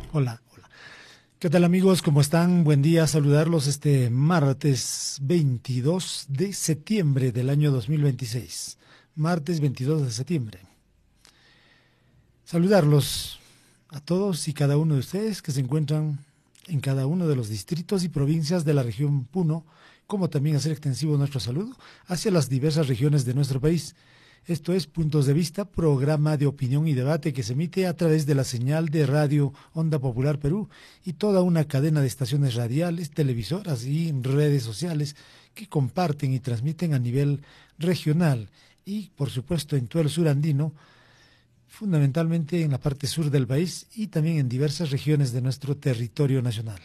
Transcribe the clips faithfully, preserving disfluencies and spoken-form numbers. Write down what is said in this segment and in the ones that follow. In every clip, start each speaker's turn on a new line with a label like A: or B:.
A: Hola, hola. ¿Qué tal amigos? ¿Cómo están? Buen día, saludarlos este martes veintidós de septiembre del año dos mil veintiséis. Martes veintidós de septiembre. Saludarlos a todos y cada uno de ustedes que se encuentran en cada uno de los distritos y provincias de la región Puno, como también hacer extensivo nuestro saludo hacia las diversas regiones de nuestro país. Esto es Puntos de Vista, programa de opinión y debate que se emite a través de la señal de radio Onda Popular Perú y toda una cadena de estaciones radiales, televisoras y redes sociales que comparten y transmiten a nivel regional y, por supuesto, en todo el sur andino, fundamentalmente en la parte sur del país y también en diversas regiones de nuestro territorio nacional.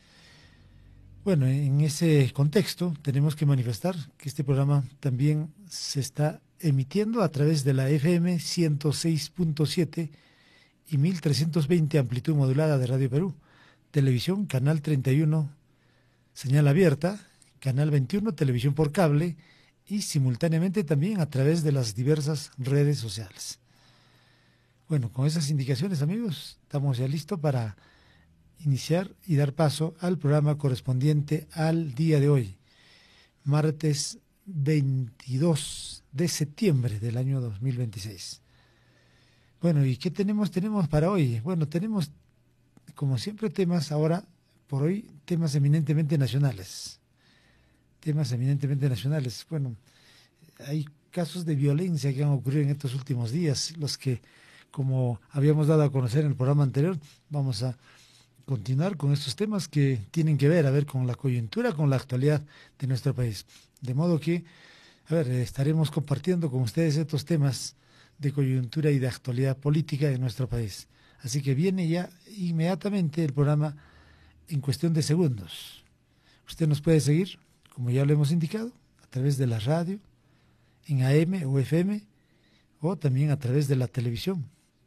A: Bueno, en ese contexto tenemos que manifestar que este programa también se está emitiendo a través de la F M ciento seis punto siete y mil trescientos veinte amplitud modulada de Radio Perú, televisión, canal treinta y uno, señal abierta, canal veintiuno, televisión por cable y simultáneamente también a través de las diversas redes sociales. Bueno, con esas indicaciones, amigos, estamos ya listos para iniciar y dar paso al programa correspondiente al día de hoy, martes veintidós de septiembre del año dos mil veintiséis. Bueno, ¿y qué tenemos? Tenemos para hoy. Bueno, tenemos, como siempre, temas ahora, por hoy, temas eminentemente nacionales. Temas eminentemente nacionales. Bueno, hay casos de violencia que han ocurrido en estos últimos días, los que, como habíamos dado a conocer en el programa anterior, vamos a continuar con estos temas que tienen que ver, a ver, con la coyuntura, con la actualidad de nuestro país. De modo que, a ver, estaremos compartiendo con ustedes estos temas de coyuntura y de actualidad política de nuestro país. Así que viene ya inmediatamente el programa en cuestión de segundos. Usted nos puede seguir, como ya lo hemos indicado, a través de la radio, en A M o F M, o también a través de la televisión.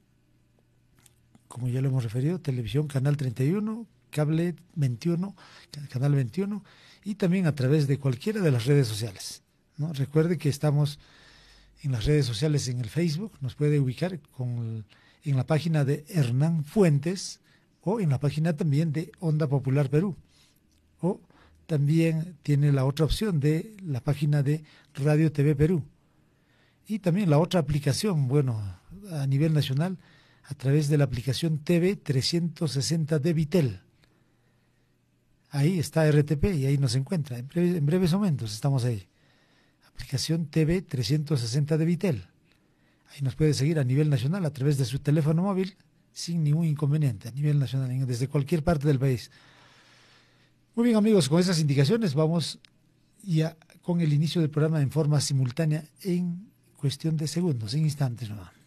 A: Como ya lo hemos referido, televisión, canal treinta y uno, cable veintiuno, canal veintiuno, y también a través de cualquiera de las redes sociales, ¿no? Recuerde que estamos en las redes sociales, en el Facebook, nos puede ubicar con el, en la página de Hernán Fuentes o en la página también de Onda Popular Perú, o también tiene la otra opción de la página de Radio T V Perú, y también la otra aplicación, bueno, a nivel nacional, a través de la aplicación T V trescientos sesenta de Vitel. Ahí está R T P y ahí nos encuentra. En, breve, en breves momentos estamos ahí. Aplicación T V trescientos sesenta de Vitel. Ahí nos puede seguir a nivel nacional a través de su teléfono móvil sin ningún inconveniente, a nivel nacional, desde cualquier parte del país. Muy bien, amigos, con esas indicaciones vamos ya con el inicio del programa en forma simultánea en cuestión de segundos, en instantes nomás.